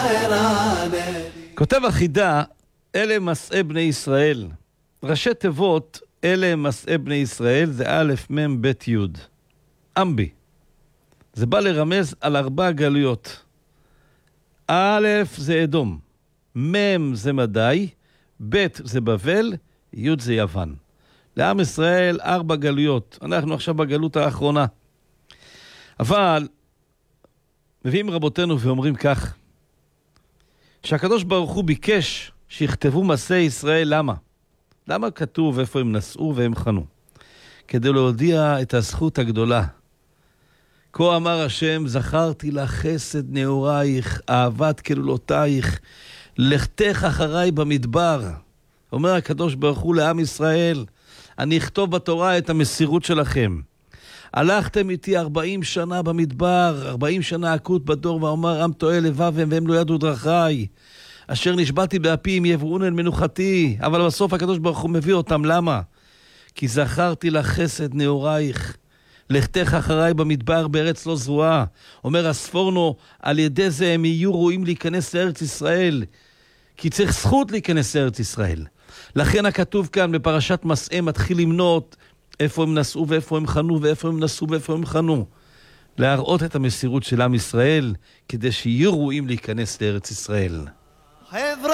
כותב החידה, אלה מסעי בני ישראל. ראשי תיבות, אלה מסעי בני ישראל, זה א' מ' ב' י'. אמבי. זה בא לרמז על 4 גלויות. א' זה אדום, מ' זה מדי, ב' זה בבל, י' זה יוון. לעם ישראל 4 גלויות. אנחנו עכשיו בגלות האחרונה. אבל מביאים רבותינו ואומרים כך, שהקדוש ברוך הוא ביקש שיכתבו מסעי ישראל. למה? למה כתוב איפה הם נסעו והם חנו? כדי להודיע את הזכות הגדולה. כה אמר השם, זכרתי לך חסד נעורייך, אהבת כלולותייך, לכתך אחריי במדבר. אומר הקדוש ברוך הוא לעם ישראל, אני אכתוב בתורה את המסירות שלכם. הלכתם איתי 40 שנה במדבר, 40 שנה עקות בדור, ואומר עם טועה לבבם והם לא ידעו דרכי. אשר נשבעתי באפי אם יבואון אל מנוחתי, אבל בסוף הקדוש ברוך הוא מביא אותם. למה? כי זכרתי לך חסד נעורייך, לכתך אחריי במדבר בארץ לא זרועה. אומר הספורנו, על ידי זה הם יהיו ראויים להיכנס לארץ ישראל, כי צריך זכות להיכנס לארץ ישראל. לכן הכתוב כאן בפרשת מסעי מתחיל למנות איפה הם נסעו ואיפה הם חנו, ואיפה הם נסעו ואיפה הם חנו. להראות את המסירות של עם ישראל, כדי שיהיו ראויים להיכנס לארץ ישראל.